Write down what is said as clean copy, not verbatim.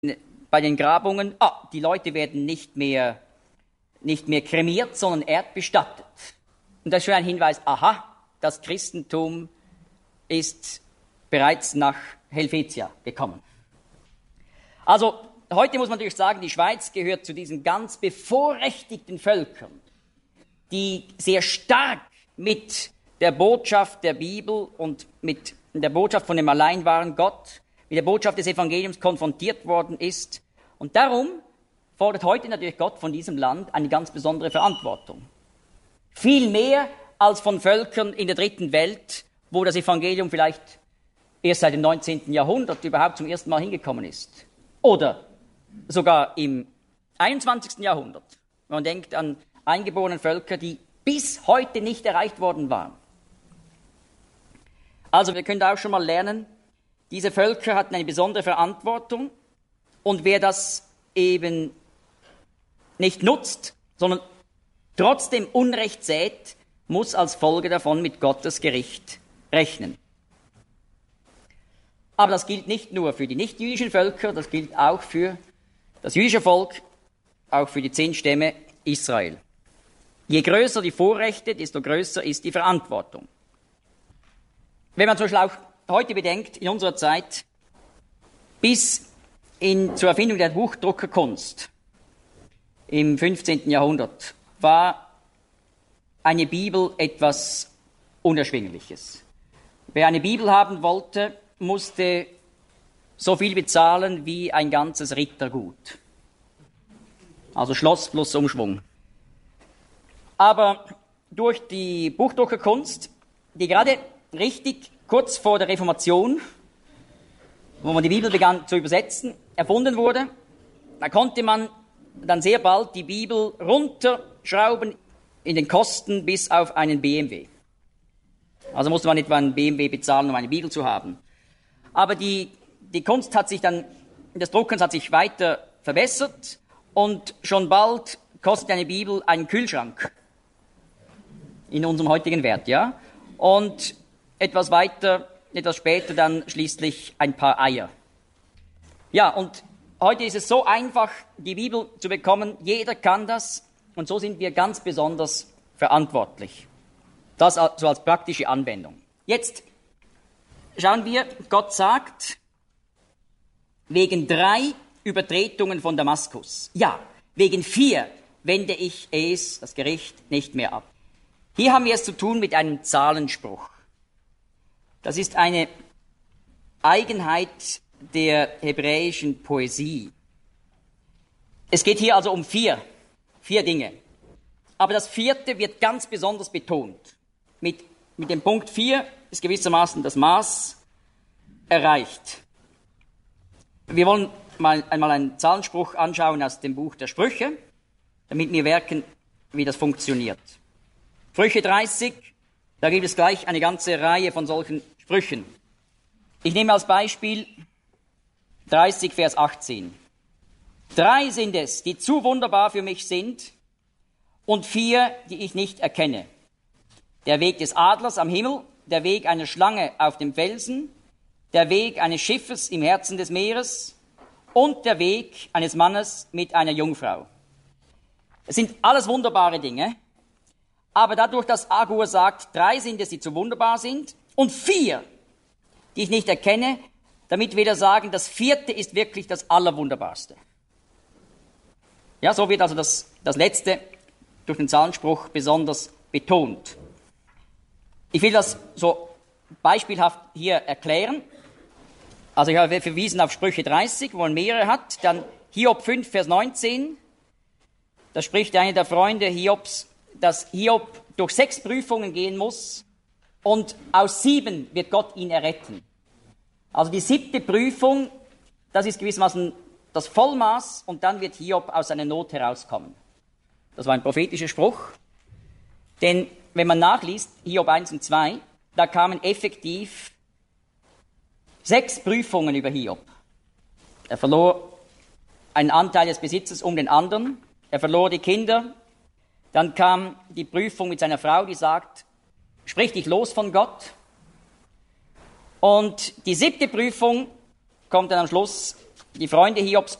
bei den Grabungen, die Leute werden nicht mehr kremiert, sondern erdbestattet. Und das ist schon ein Hinweis, das Christentum ist bereits nach Helvetia gekommen. Also, heute muss man natürlich sagen, die Schweiz gehört zu diesen ganz bevorrechtigten Völkern, die sehr stark mit der Botschaft der Bibel und mit der Botschaft von dem allein wahren Gott, mit der Botschaft des Evangeliums konfrontiert worden ist. Und darum fordert heute natürlich Gott von diesem Land eine ganz besondere Verantwortung. Viel mehr als von Völkern in der dritten Welt, wo das Evangelium vielleicht erst seit dem 19. Jahrhundert überhaupt zum ersten Mal hingekommen ist. Oder sogar im 21. Jahrhundert. Man denkt an eingeborene Völker, die bis heute nicht erreicht worden waren. Also wir können da auch schon mal lernen, diese Völker hatten eine besondere Verantwortung und wer das eben nicht nutzt, sondern trotzdem Unrecht sät, muss als Folge davon mit Gottes Gericht rechnen. Aber das gilt nicht nur für die nicht-jüdischen Völker, das gilt auch für das jüdische Volk, auch für die 10 Stämme Israel. Je größer die Vorrechte, desto größer ist die Verantwortung. Wenn man zum Beispiel auch heute bedenkt, in unserer Zeit, bis zur Erfindung der Buchdruckerkunst im 15. Jahrhundert, war eine Bibel etwas Unerschwingliches. Wer eine Bibel haben wollte, musste so viel bezahlen wie ein ganzes Rittergut. Also Schloss plus Umschwung. Aber durch die Buchdruckerkunst, die gerade richtig kurz vor der Reformation, wo man die Bibel begann zu übersetzen, erfunden wurde, da konnte man dann sehr bald die Bibel runterschrauben in den Kosten bis auf einen BMW. Also musste man etwa einen BMW bezahlen, um eine Bibel zu haben. Aber die Kunst des Druckens hat sich weiter verbessert und schon bald kostet eine Bibel einen Kühlschrank in unserem heutigen Wert, ja. Und etwas später dann schließlich ein paar Eier. Ja, und heute ist es so einfach, die Bibel zu bekommen. Jeder kann das und so sind wir ganz besonders verantwortlich. Das so als praktische Anwendung. Jetzt schauen wir, Gott sagt, wegen 3 Übertretungen von Damaskus. Ja, wegen 4 wende ich das Gericht, nicht mehr ab. Hier haben wir es zu tun mit einem Zahlenspruch. Das ist eine Eigenheit der hebräischen Poesie. Es geht hier also um 4 Dinge. Aber das 4. wird ganz besonders betont. Mit dem Punkt 4 ist gewissermaßen das Maß erreicht. Wir wollen einmal einen Zahlenspruch anschauen aus dem Buch der Sprüche, damit wir merken, wie das funktioniert. Sprüche 30, da gibt es gleich eine ganze Reihe von solchen Sprüchen. Ich nehme als Beispiel 30, Vers 18. 3 sind es, die zu wunderbar für mich sind, und 4, die ich nicht erkenne. Der Weg des Adlers am Himmel, der Weg einer Schlange auf dem Felsen, der Weg eines Schiffes im Herzen des Meeres und der Weg eines Mannes mit einer Jungfrau. Es sind alles wunderbare Dinge, aber dadurch, dass Agur sagt, 3 sind es, die zu wunderbar sind, und 4, die ich nicht erkenne, damit wir sagen, das 4. ist wirklich das Allerwunderbarste. Ja, so wird also das Letzte durch den Zahlenspruch besonders betont. Ich will das so beispielhaft hier erklären. Also ich habe verwiesen auf Sprüche 30, wo man mehrere hat. Dann Hiob 5, Vers 19. Da spricht einer der Freunde Hiobs, dass Hiob durch 6 Prüfungen gehen muss und aus 7 wird Gott ihn erretten. Also die 7. Prüfung, das ist gewissermaßen das Vollmaß und dann wird Hiob aus seiner Not herauskommen. Das war ein prophetischer Spruch. Denn wenn man nachliest, Hiob 1 und 2, da kamen effektiv 6 Prüfungen über Hiob. Er verlor einen Anteil des Besitzes um den anderen, er verlor die Kinder, dann kam die Prüfung mit seiner Frau, die sagt, sprich dich los von Gott. Und die 7. Prüfung kommt dann am Schluss, Die Freunde Hiobs